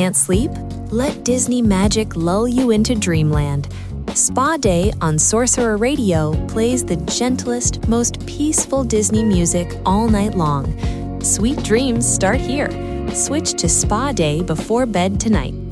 Can't sleep? Let Disney magic lull you into dreamland. Spa Day on Sorcerer Radio plays the gentlest, most peaceful Disney music all night long. Sweet dreams start here. Switch to Spa Day before bed tonight.